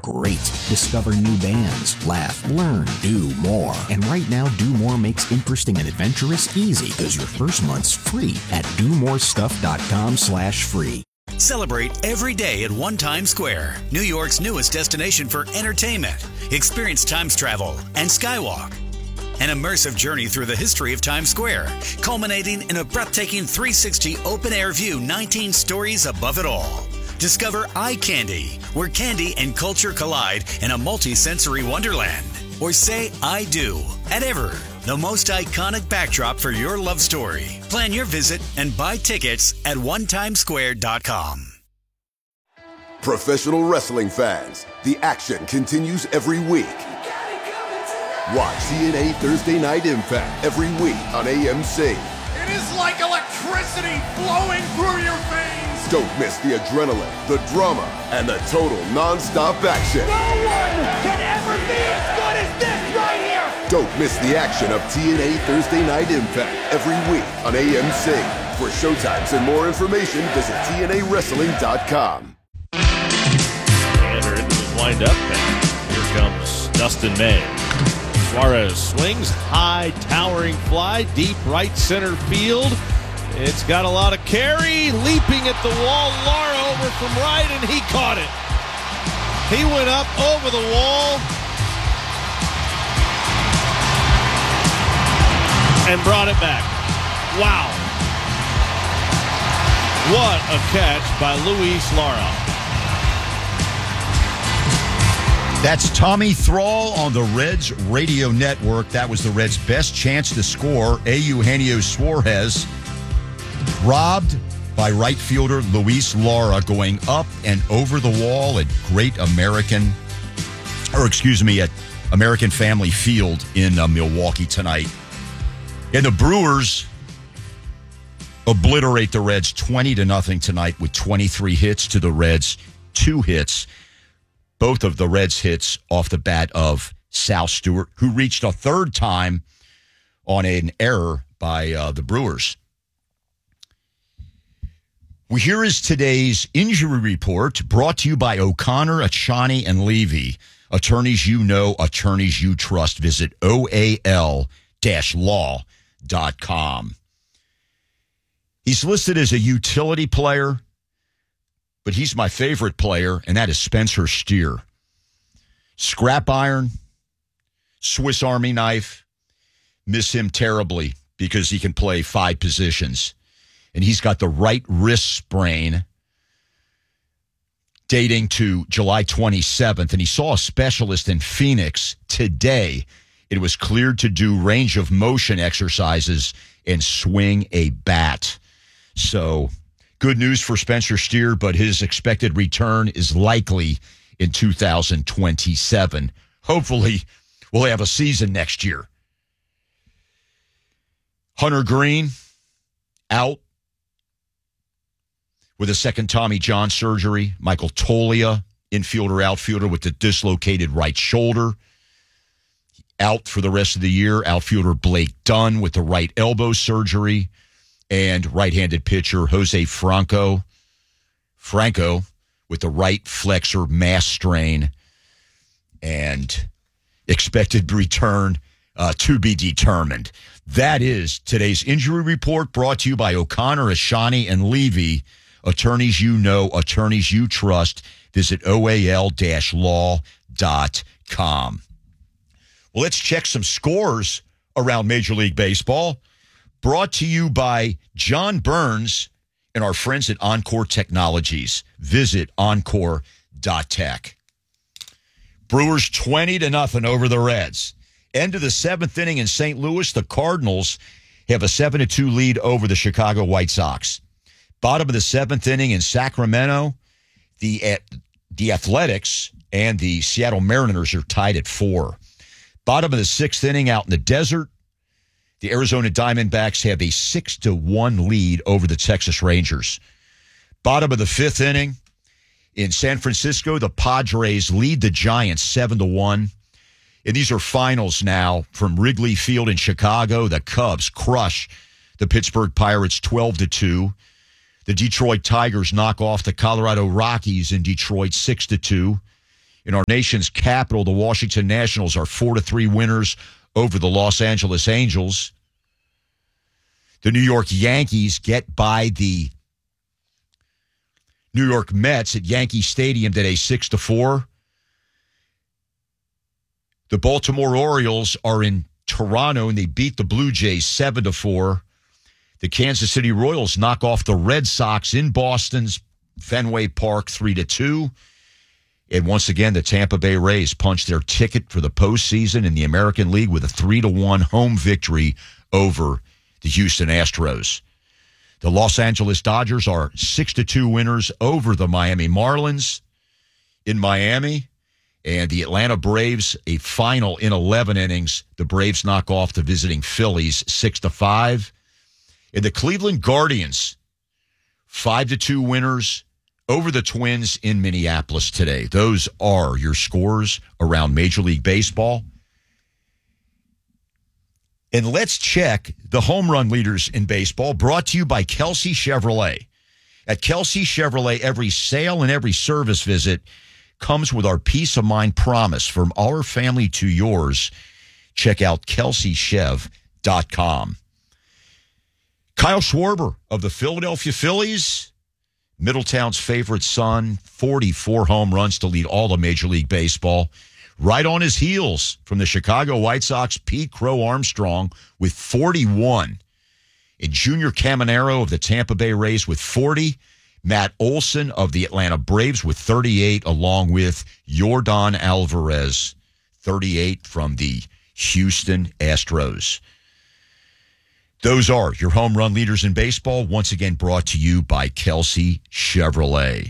great. Discover new bands, laugh, learn, do more. And right now, Do More makes interesting and adventurous easy because your first month's free at domorestuff.com/free. Celebrate every day at One Times Square, New York's newest destination for entertainment. Experience Times travel and Skywalk. An immersive journey through the history of Times Square, culminating in a breathtaking 360 open-air view 19 stories above it all. Discover Eye Candy, where candy and culture collide in a multi-sensory wonderland. Or say I do at Ever, the most iconic backdrop for your love story. Plan your visit and buy tickets at onetimesquare.com. Professional wrestling fans, the action continues every week. Watch TNA Thursday Night Impact every week on AMC. It is like electricity flowing through your veins. Don't miss the adrenaline, the drama, and the total non-stop action. No one can ever be as good as this right here. Don't miss the action of TNA Thursday Night Impact every week on AMC. For showtimes and more information, visit TNAWrestling.com. And everything is lined up, and here comes Dustin May. Suarez swings, high, towering fly, deep right center field. It's got a lot of carry, leaping at the wall. Lara over from right, and he caught it. He went up over the wall and brought it back. Wow. What a catch by Luis Lara. That's Tommy Thrall on the Reds radio network. That was the Reds' best chance to score. Eugenio Suarez robbed by right fielder Luis Lara, going up and over the wall at at American Family Field in Milwaukee tonight. And the Brewers obliterate the Reds 20-0 tonight with 23 hits to the Reds, 2 hits. Both of the Reds' hits off the bat of Sal Stewart, who reached a third time on an error by the Brewers. Well, here is today's injury report, brought to you by O'Connor, Achani, and Levy. Attorneys you know, attorneys you trust. Visit OAL-law.com. He's listed as a utility player, but he's my favorite player, and that is Spencer Steer. Scrap iron, Swiss Army knife. Miss him terribly because he can play 5 positions. And he's got the right wrist sprain dating to July 27th. And he saw a specialist in Phoenix today. It was cleared to do range of motion exercises and swing a bat. So good news for Spencer Steer, but his expected return is likely in 2027. Hopefully, we'll have a season next year. Hunter Green, out with a second Tommy John surgery. Michael Toglia, infielder, outfielder with the dislocated right shoulder, out for the rest of the year. Outfielder Blake Dunn with the right elbow surgery. And right-handed pitcher Jose Franco with the right flexor mass strain, and expected return to be determined. That is today's injury report, brought to you by O'Connor, Ashani, and Levy. Attorneys you know, attorneys you trust. Visit OAL-law.com. Well, let's check some scores around Major League Baseball. Brought to you by John Burns and our friends at Encore Technologies. Visit encore.tech. Brewers 20-0 over the Reds. End of the 7th inning in St. Louis, the Cardinals have a 7-2 lead over the Chicago White Sox. Bottom of the 7th inning in Sacramento, the Athletics and the Seattle Mariners are tied at 4. Bottom of the 6th inning out in the desert, the Arizona Diamondbacks have a 6-1 lead over the Texas Rangers. Bottom of the 5th inning in San Francisco, the Padres lead the Giants 7-1. And these are finals now from Wrigley Field in Chicago. The Cubs crush the Pittsburgh Pirates 12-2. The Detroit Tigers knock off the Colorado Rockies in Detroit 6-2. In our nation's capital, the Washington Nationals are 4-3 winners over the Los Angeles Angels. The New York Yankees get by the New York Mets at Yankee Stadium today 6-4. The Baltimore Orioles are in Toronto and they beat the Blue Jays 7-4. The Kansas City Royals knock off the Red Sox in Boston's Fenway Park 3-2. And once again, the Tampa Bay Rays punched their ticket for the postseason in the American League with a 3-1 home victory over the Houston Astros. The Los Angeles Dodgers are 6-2 winners over the Miami Marlins in Miami. And the Atlanta Braves, a final in 11 innings. The Braves knock off the visiting Phillies 6-5. And the Cleveland Guardians, 5-2 winners over the Twins in Minneapolis today. Those are your scores around Major League Baseball. And let's check the home run leaders in baseball, brought to you by Kelsey Chevrolet. At Kelsey Chevrolet, every sale and every service visit comes with our peace of mind promise, from our family to yours. Check out KelseyChev.com. Kyle Schwarber of the Philadelphia Phillies, Middletown's favorite son, 44 home runs to lead all of Major League Baseball. Right on his heels from the Chicago White Sox, Pete Crow Armstrong with 41. And Junior Caminero of the Tampa Bay Rays with 40. Matt Olson of the Atlanta Braves with 38, along with Yordan Alvarez, 38 from the Houston Astros. Those are your home run leaders in baseball, once again brought to you by Kelsey Chevrolet.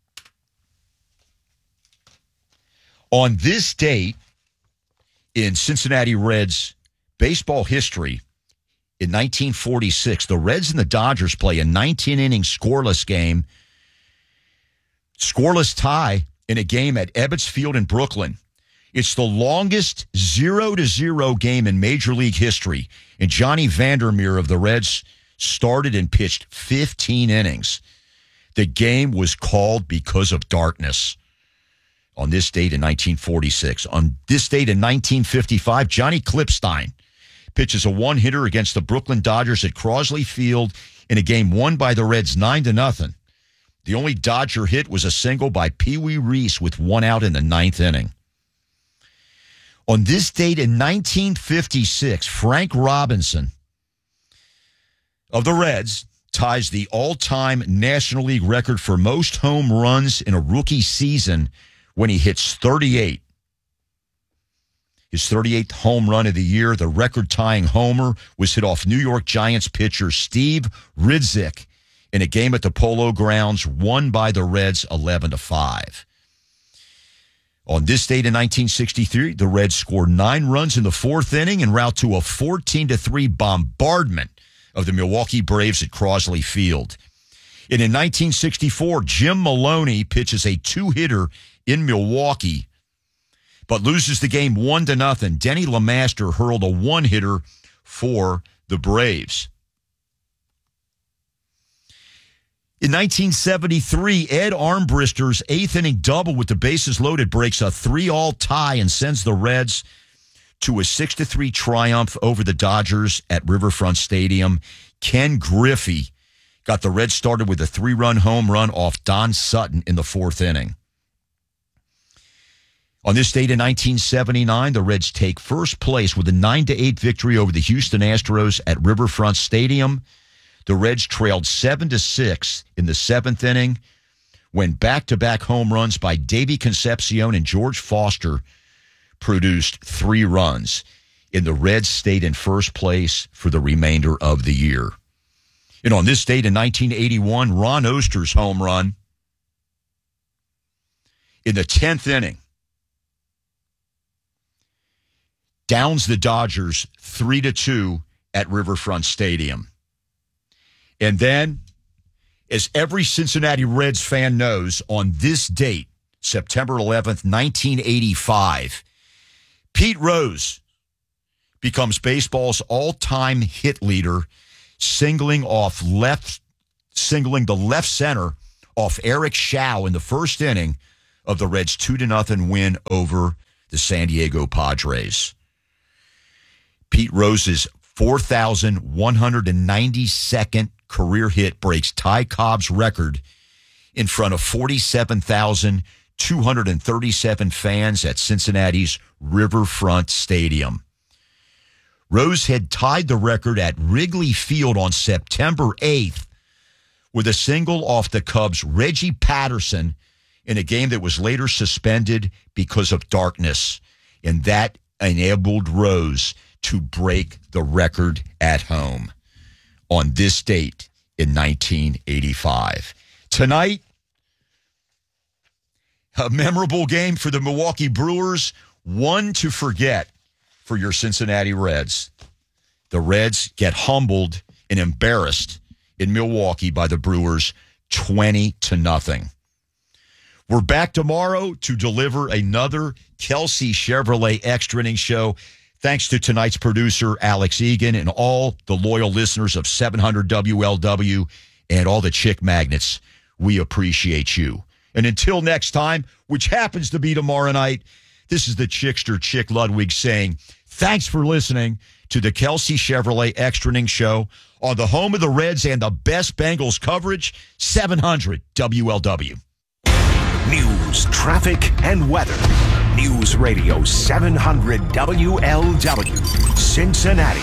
On this date in Cincinnati Reds baseball history, in 1946, the Reds and the Dodgers play a 19-inning scoreless game, scoreless tie in a game at Ebbets Field in Brooklyn. It's the longest 0-0 game in Major League history, and Johnny Vandermeer of the Reds started and pitched 15 innings. The game was called because of darkness. On this date in 1946. On this date in 1955, Johnny Klipstein pitches a one-hitter against the Brooklyn Dodgers at Crosley Field in a game won by the Reds 9-0. The only Dodger hit was a single by Pee Wee Reese with one out in the ninth inning. On this date in 1956, Frank Robinson of the Reds ties the all-time National League record for most home runs in a rookie season when he hits 38. His 38th home run of the year, the record-tying homer, was hit off New York Giants pitcher Steve Ridzik in a game at the Polo Grounds, won by the Reds 11-5. On this date in 1963, the Reds scored 9 runs in the fourth inning en route to a 14-3 bombardment of the Milwaukee Braves at Crosley Field. And in 1964, Jim Maloney pitches a two-hitter in Milwaukee, but loses the game 1-0. Denny LeMaster hurled a one-hitter for the Braves. In 1973, Ed Armbrister's eighth-inning double with the bases loaded breaks a 3-all tie and sends the Reds to a 6-3 triumph over the Dodgers at Riverfront Stadium. Ken Griffey got the Reds started with a 3-run home run off Don Sutton in the fourth inning. On this date in 1979, the Reds take first place with a 9-8 victory over the Houston Astros at Riverfront Stadium. The Reds trailed 7-6 in the seventh inning when back-to-back home runs by Davey Concepcion and George Foster produced 3 runs. And the Reds stayed in first place for the remainder of the year. And on this date in 1981, Ron Oster's home run in the 10th inning downs the Dodgers 3-2 at Riverfront Stadium. And then, as every Cincinnati Reds fan knows, on this date, September 11th, 1985, Pete Rose becomes baseball's all-time hit leader, singling the left center off Eric Show in the first inning of the Reds' 2-0 win over the San Diego Padres. Pete Rose's 4,192nd career hit breaks Ty Cobb's record in front of 47,237 fans at Cincinnati's Riverfront Stadium. Rose had tied the record at Wrigley Field on September 8th with a single off the Cubs' Reggie Patterson in a game that was later suspended because of darkness, and that enabled Rose to break the record at home on this date in 1985. Tonight, a memorable game for the Milwaukee Brewers, one to forget for your Cincinnati Reds. The Reds get humbled and embarrassed in Milwaukee by the Brewers 20-0. We're back tomorrow to deliver another Kelsey Chevrolet Extra Inning show. Thanks to tonight's producer, Alex Egan, and all the loyal listeners of 700 WLW and all the chick magnets. We appreciate you. And until next time, which happens to be tomorrow night, this is the Chickster Chick Ludwig saying, thanks for listening to the Kelsey Chevrolet Extra Inning show on the home of the Reds and the best Bengals coverage, 700 WLW. News, traffic, and weather. News Radio 700 WLW, Cincinnati.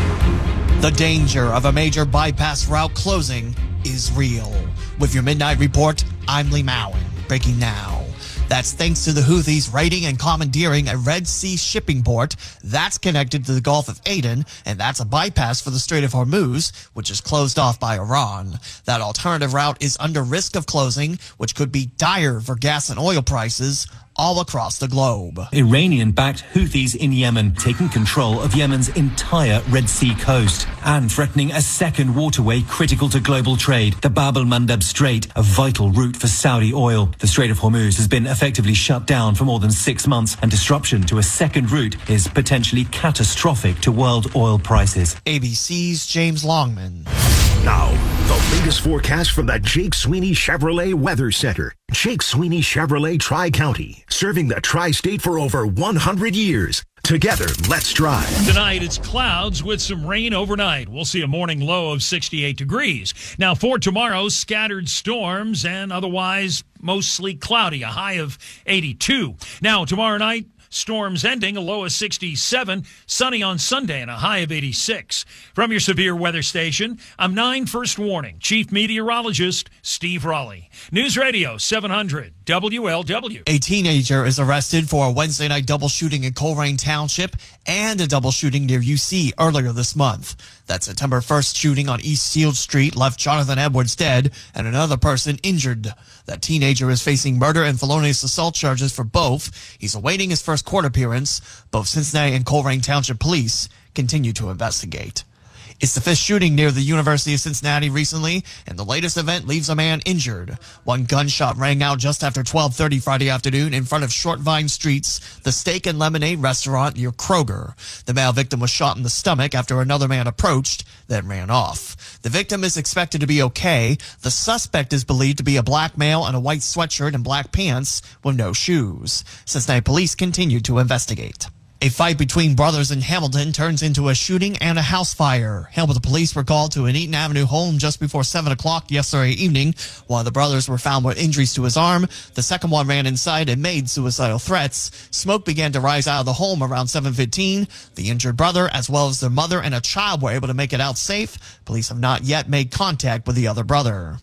The danger of a major bypass route closing is real. With your Midnight Report, I'm Lee Mowen. Breaking now. That's thanks to the Houthis raiding and commandeering a Red Sea shipping port that's connected to the Gulf of Aden, and that's a bypass for the Strait of Hormuz, which is closed off by Iran. That alternative route is under risk of closing, which could be dire for gas and oil prices all across the globe. Iranian-backed Houthis in Yemen taking control of Yemen's entire Red Sea coast and threatening a second waterway critical to global trade, the Bab el-Mandeb Strait, a vital route for Saudi oil. The Strait of Hormuz has been effectively shut down for more than 6 months, and disruption to a second route is potentially catastrophic to world oil prices. ABC's James Longman. Now, the latest forecast from the Jake Sweeney Chevrolet Weather Center. Jake Sweeney Chevrolet Tri-County, serving the Tri-State for over 100 years. Together, let's drive. Tonight, it's clouds with some rain overnight. We'll see a morning low of 68 degrees. Now, for tomorrow, scattered storms and otherwise mostly cloudy, a high of 82. Now, tomorrow night, storms ending, a low of 67, sunny on Sunday and a high of 86. From your severe weather station, I'm 9 First Warning, Chief Meteorologist Steve Raleigh. News Radio 700 WLW. A teenager is arrested for a Wednesday night double shooting in Coleraine Township and a double shooting near UC earlier this month. That September 1st shooting on East Shield Street left Jonathan Edwards dead and another person injured. That teenager is facing murder and felonious assault charges for both. He's awaiting his first court appearance. Both Cincinnati and Coleraine Township Police continue to investigate. It's the fifth shooting near the University of Cincinnati recently, and the latest event leaves a man injured. One gunshot rang out just after 12:30 Friday afternoon in front of Short Vine Street's The Steak and Lemonade restaurant near Kroger. The male victim was shot in the stomach after another man approached, then ran off. The victim is expected to be okay. The suspect is believed to be a black male in a white sweatshirt and black pants with no shoes. Cincinnati police continue to investigate. A fight between brothers in Hamilton turns into a shooting and a house fire. Hamilton police were called to an Eaton Avenue home just before 7 o'clock yesterday evening. One of the brothers were found with injuries to his arm. The second one ran inside and made suicidal threats. Smoke began to rise out of the home around 7:15. The injured brother, as well as their mother and a child, were able to make it out safe. Police have not yet made contact with the other brother.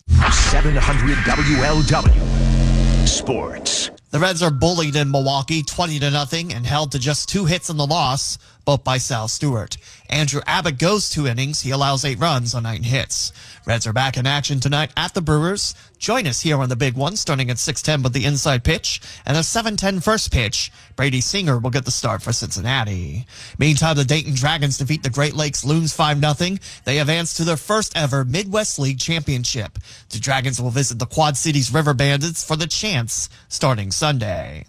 700 WLW Sports. The Reds are bullied in Milwaukee 20-0 and held to just 2 hits in the loss, both by Sal Stewart. Andrew Abbott goes 2 innings. He allows 8 runs on 9 hits. Reds are back in action tonight at the Brewers. Join us here on the big one, starting at 6:10 with the inside pitch and a 7:10 first pitch. Brady Singer will get the start for Cincinnati. Meantime, the Dayton Dragons defeat the Great Lakes Loons 5-0. They advance to their first ever Midwest League championship. The Dragons will visit the Quad Cities River Bandits for the chance starting Sunday.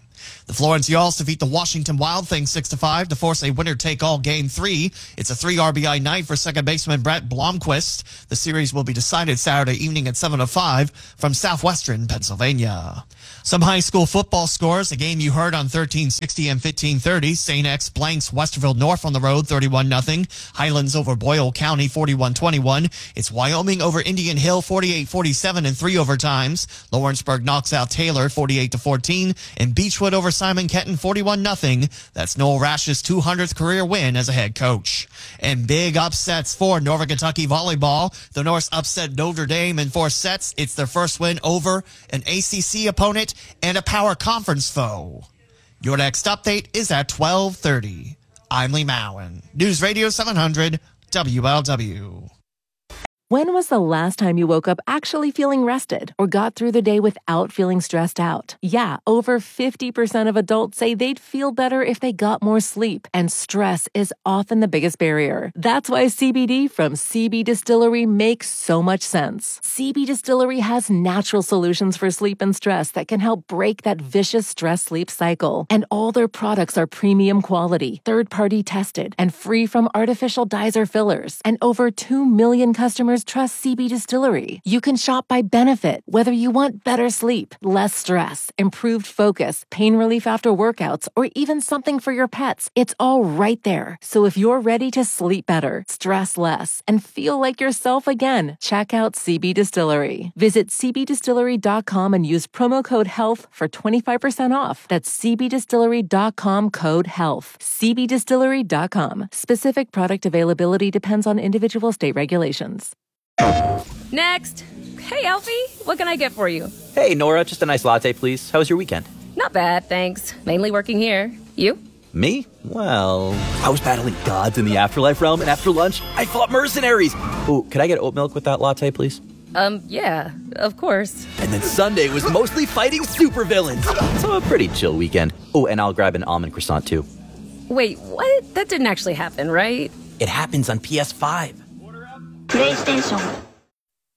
The Florence Yalls defeat the Washington Wild Things 6-5 to force a winner-take-all Game 3. It's a 3 RBI night for second baseman Brett Blomquist. The series will be decided Saturday evening at 7:05 from Southwestern Pennsylvania. Some high school football scores, a game you heard on 1360 and 1530. St. X blanks Westerville North on the road 31-0. Highlands over Boyle County 41-21. It's Wyoming over Indian Hill 48-47 in 3 overtimes. Lawrenceburg knocks out Taylor 48-14. And Beechwood over Simon Kenton 41-0. That's Noel Rash's 200th career win as a head coach. And big upsets for Northern Kentucky volleyball. The Norse upset Notre Dame in 4 sets. It's their first win over an ACC opponent and a power conference foe. Your next update is at 12:30. I'm Lee Mowen. News Radio 700 WLW. When was the last time you woke up actually feeling rested or got through the day without feeling stressed out? Yeah, over 50% of adults say they'd feel better if they got more sleep, and stress is often the biggest barrier. That's why CBD from CB Distillery makes so much sense. CB Distillery has natural solutions for sleep and stress that can help break that vicious stress-sleep cycle. And all their products are premium quality, third-party tested, and free from artificial dyes or fillers. And over 2 million customers trust CB Distillery. You can shop by benefit, whether you want better sleep, less stress, improved focus, pain relief after workouts, or even something for your pets. It's all right there. So if you're ready to sleep better, stress less, and feel like yourself again, check out CB Distillery. Visit cbdistillery.com and use promo code HEALTH for 25% off. That's cbdistillery.com code HEALTH. cbdistillery.com. Specific product availability depends on individual state regulations. Next. Hey, Alfie, what can I get for you? Hey, Nora, just a nice latte, please. How was your weekend? Not bad, thanks. Mainly working here. You? Me? Well, I was battling gods in the afterlife realm, and after lunch, I fought mercenaries. Ooh, could I get oat milk with that latte, please? Yeah, of course. And then Sunday was mostly fighting supervillains. So a pretty chill weekend. Oh, and I'll grab an almond croissant, too. Wait, what? That didn't actually happen, right? It happens on PS5. PlayStation